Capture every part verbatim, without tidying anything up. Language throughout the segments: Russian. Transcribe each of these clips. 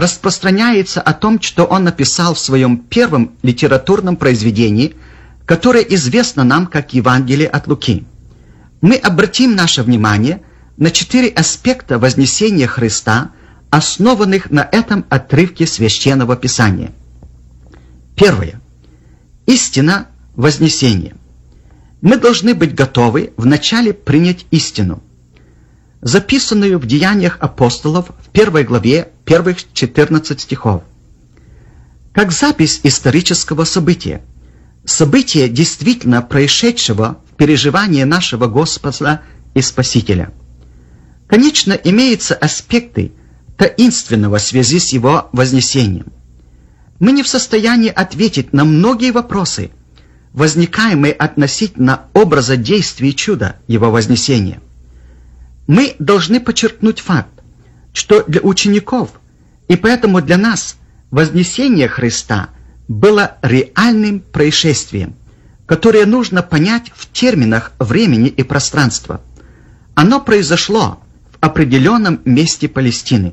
распространяется о том, что он написал в своем первом литературном произведении, которое известно нам как Евангелие от Луки. Мы обратим наше внимание на четыре аспекта вознесения Христа, основанных на этом отрывке Священного Писания. Первое. Истина вознесения. Мы должны быть готовы вначале принять истину, записанную в Деяниях апостолов в первой главе первых четырнадцать стихов, как запись исторического события, события действительно происшедшего в переживании нашего Господа и Спасителя. Конечно, имеются аспекты таинственного в связи с его вознесением. Мы не в состоянии ответить на многие вопросы, возникаемые относительно образа действия чуда его вознесения. Мы должны подчеркнуть факт, что для учеников и поэтому для нас вознесение Христа было реальным происшествием, которое нужно понять в терминах времени и пространства. Оно произошло в определенном месте Палестины.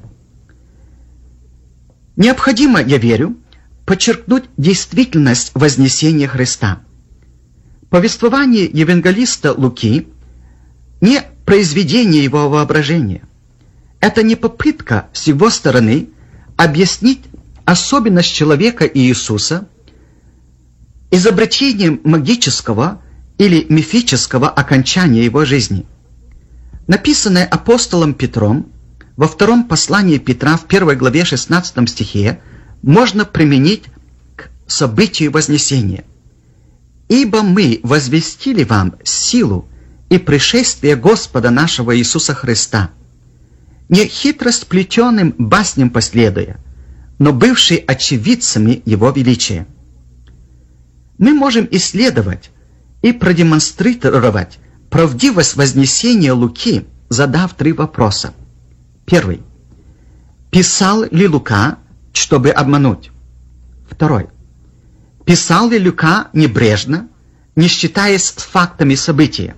Необходимо, я верю, подчеркнуть действительность вознесения Христа. Повествование евангелиста Луки не произведение его воображения. Это не попытка с его стороны объяснить особенность человека и Иисуса изобретением магического или мифического окончания его жизни. Написанное апостолом Петром во втором послании Петра в первой главе шестнадцатом стихе можно применить к событию вознесения. «Ибо мы возвестили вам силу и пришествие Господа нашего Иисуса Христа, не хитросплетенным басням последуя, но бывшие очевидцами Его величия». Мы можем исследовать и продемонстрировать правдивость вознесения Луки, задав три вопроса. Первый. Писал ли Лука, чтобы обмануть? Второй. Писал ли Лука небрежно, не считаясь с фактами события?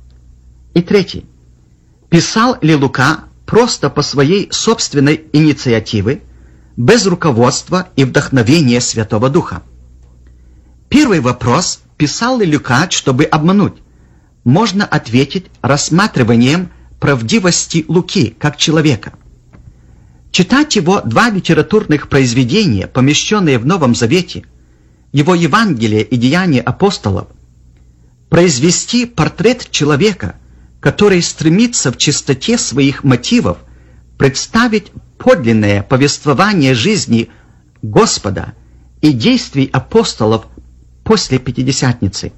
И третий. Писал ли Лука просто по своей собственной инициативе, без руководства и вдохновения Святого Духа? Первый вопрос, писал ли Лука, чтобы обмануть, можно ответить рассматриванием правдивости Луки как человека. Читать его два литературных произведения, помещенные в Новом Завете, его Евангелие и Деяния апостолов, произвести портрет человека, который стремится в чистоте своих мотивов представить подлинное повествование жизни Господа и действий апостолов после Пятидесятницы.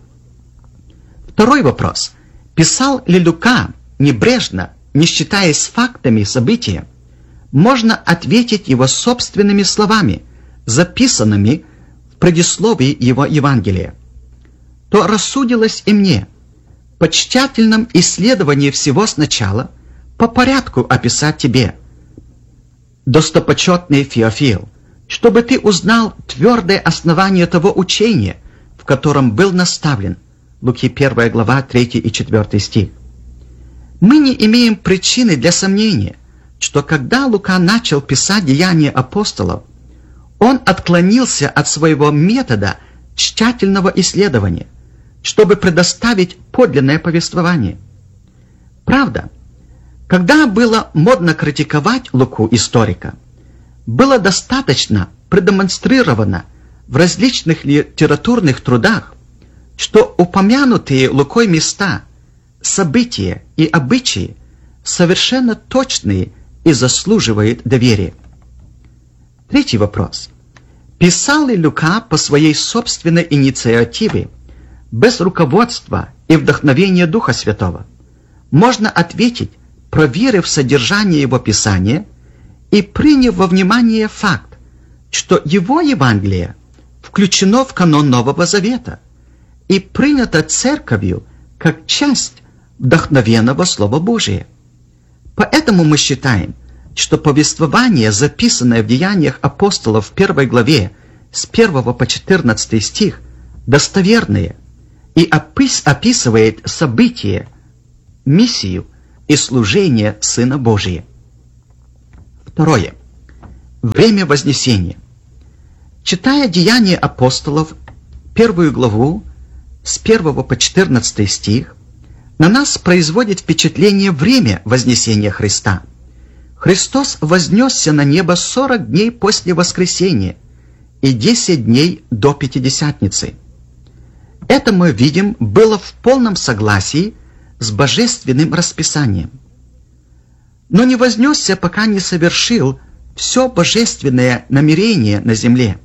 Второй вопрос. Писал ли Лука небрежно, не считаясь с фактами события? Можно ответить его собственными словами, записанными в предисловии его Евангелия. То рассудилось и мне, по тщательном исследовании всего сначала, по порядку описать тебе, достопочетный Феофил, чтобы ты узнал твердое основание того учения, в котором был наставлен. Луки первая глава, третий и четвёртый стих. Мы не имеем причины для сомнения, что когда Лука начал писать Деяния апостолов, он отклонился от своего метода тщательного исследования, чтобы предоставить подлинное повествование. Правда, когда было модно критиковать Луку, историка, было достаточно продемонстрировано в различных литературных трудах, что упомянутые Лукой места, события и обычаи совершенно точные и заслуживают доверия. Третий вопрос. Писал ли Лука по своей собственной инициативе, без руководства и вдохновения Духа Святого? Можно ответить, проверив содержание его писания и приняв во внимание факт, что его Евангелие включено в канон Нового Завета и принято Церковью как часть вдохновенного Слова Божия. Поэтому мы считаем, что повествование, записанное в Деяниях апостолов в первой главе с первого по четырнадцатый стих, достоверное и опис описывает события, миссию и служение Сына Божия. Второе. Время Вознесения. Читая Деяния апостолов, первую главу, с первого по четырнадцатый стих, на нас производит впечатление время Вознесения Христа. Христос вознесся на небо сорок дней после воскресения и десять дней до Пятидесятницы. Это, мы видим, было в полном согласии с божественным расписанием. Но не вознесся, пока не совершил все божественное намерение на земле.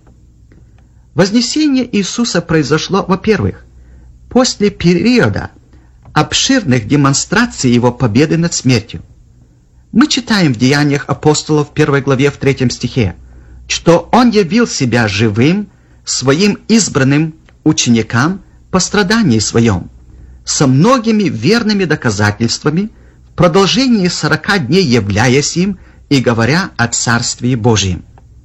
Вознесение Иисуса произошло, во-первых, после периода обширных демонстраций Его победы над смертью. Мы читаем в Деяниях апостолов в первой главе в третьем стихе, что Он явил себя живым Своим избранным ученикам по страдании Своем, со многими верными доказательствами, в продолжении сорока дней являясь им и говоря о Царстве Божьем.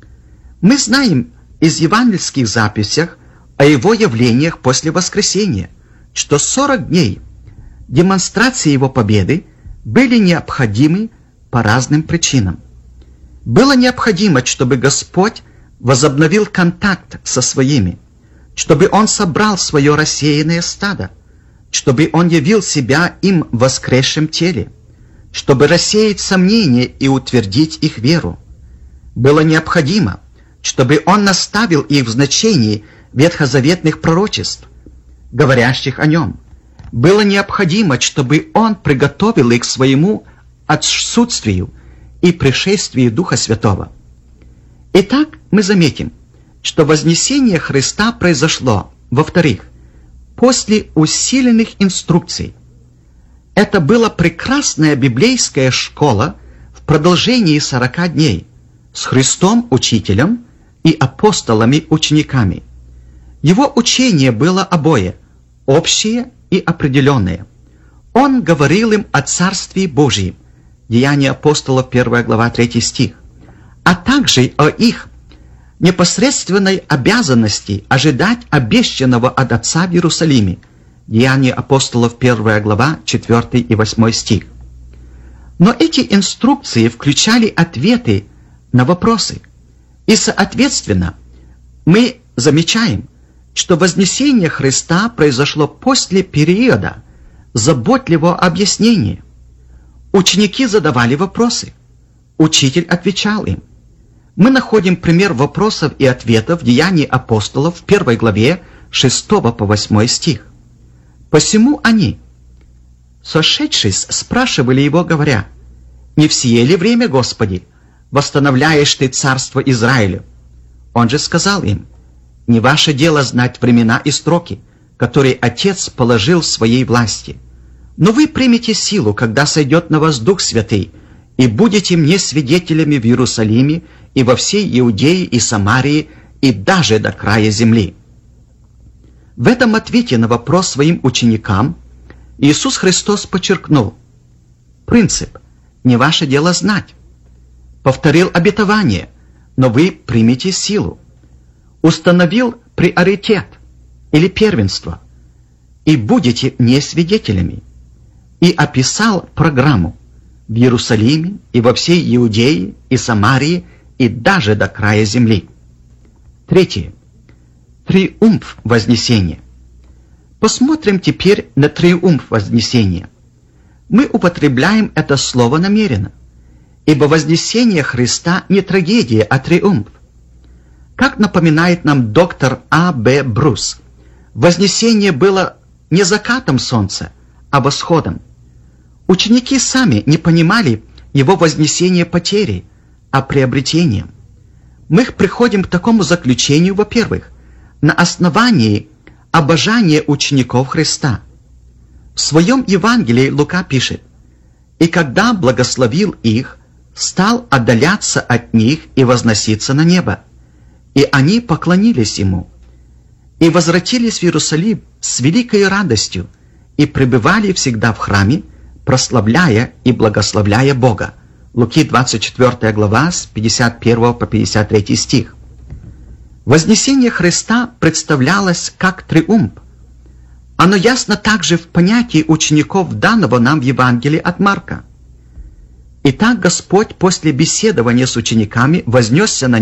Мы знаем из евангельских записях о Его явлениях после воскресения, что сорок дней демонстрации Его победы были необходимы по разным причинам. Было необходимо, чтобы Господь возобновил контакт со своими, чтобы Он собрал свое рассеянное стадо, чтобы Он явил себя им в воскресшем теле, чтобы рассеять сомнения и утвердить их веру. Было необходимо, чтобы Он наставил их в значении ветхозаветных пророчеств, говорящих о Нем. Было необходимо, чтобы Он приготовил их к своему отсутствию и пришествию Духа Святого. Итак, мы заметим, что вознесение Христа произошло, во-вторых, после усиленных инструкций. Это была прекрасная библейская школа в продолжении сорока дней с Христом Учителем и апостолами-учениками. Его учение было обое, общее и определенное. Он говорил им о Царстве Божьем, Деяния апостолов, первая глава, третий стих, а также о их непосредственной обязанности ожидать обещанного от Отца в Иерусалиме, Деяния апостолов, первая глава, четвёртый и восьмой стих. Но эти инструкции включали ответы на вопросы, и, соответственно, мы замечаем, что вознесение Христа произошло после периода заботливого объяснения. Ученики задавали вопросы, учитель отвечал им. Мы находим пример вопросов и ответов в Деянии апостолов в первой главе шестого по восьмой стих. Посему они, сошедшись, спрашивали Его, говоря: «Не в сие ли время, Господи, восстановляешь Ты царство Израилю?» Он же сказал им: «Не ваше дело знать времена и сроки, которые Отец положил в своей власти. Но вы примете силу, когда сойдет на вас Дух Святый, и будете мне свидетелями в Иерусалиме и во всей Иудее и Самарии, и даже до края земли». В этом ответе на вопрос своим ученикам Иисус Христос подчеркнул принцип «не ваше дело знать», повторил обетование «но вы примете силу», установил приоритет или первенство «и будете мне свидетелями», и описал программу в Иерусалиме и во всей Иудее и Самарии и даже до края земли. Третье. Триумф Вознесения. Посмотрим теперь на триумф Вознесения. Мы употребляем это слово намеренно, ибо вознесение Христа не трагедия, а триумф. Как напоминает нам доктор А Б Брус, вознесение было не закатом солнца, а восходом. Ученики сами не понимали его вознесения потерей, а приобретением. Мы приходим к такому заключению, во-первых, на основании обожания учеников Христа. В своем Евангелии Лука пишет: «И когда благословил их, стал отдаляться от них и возноситься на небо. И они поклонились Ему, и возвратились в Иерусалим с великой радостью, и пребывали всегда в храме, прославляя и благословляя Бога». Луки двадцать четвёртая глава, с пятьдесят первого по пятьдесят третий стих. Вознесение Христа представлялось как триумф. Оно ясно также в понятии учеников данного нам в Евангелии от Марка. Итак, Господь после беседования с учениками вознесся на